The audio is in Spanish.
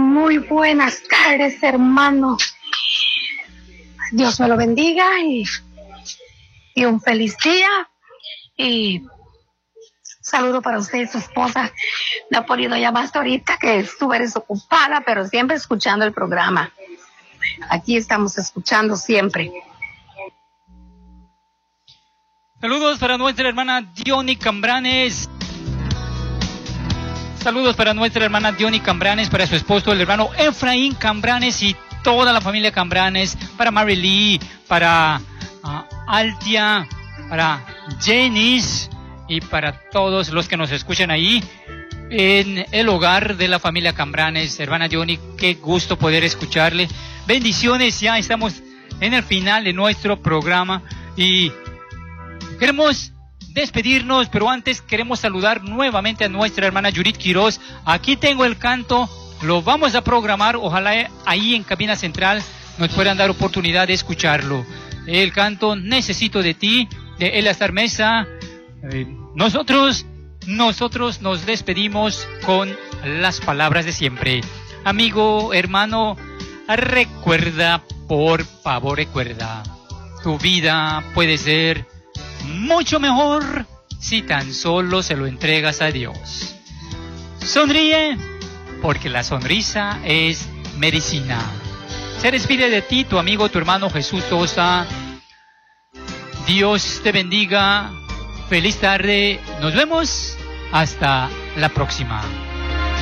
Muy buenas tardes, hermano. Dios me lo bendiga y un feliz día. Y saludo para usted y su esposa. No he podido llamar hasta ahorita que estuve desocupada, pero siempre escuchando el programa. Aquí estamos escuchando siempre. Saludos para nuestra hermana Diony Cambranes. Saludos para nuestra hermana Diony Cambranes, para su esposo, el hermano Efraín Cambranes y toda la familia Cambranes, para Mary Lee, para Altia, para Janice y para todos los que nos escuchan ahí en el hogar de la familia Cambranes. Hermana Diony, qué gusto poder escucharle. Bendiciones, ya estamos en el final de nuestro programa y queremos despedirnos, pero antes queremos saludar nuevamente a nuestra hermana Yurit Quiroz. Aquí tengo el canto, lo vamos a programar, ojalá ahí en cabina central nos puedan dar oportunidad de escucharlo. El canto Necesito de ti, de Eleazar Mesa. Nosotros nos despedimos con las palabras de siempre. Amigo, hermano, recuerda, por favor recuerda, tu vida puede ser mucho mejor si tan solo se lo entregas a Dios. Sonríe, porque la sonrisa es medicina. Se despide de ti tu amigo, tu hermano Jesús Sosa. Dios te bendiga. Feliz tarde. Nos vemos hasta la próxima.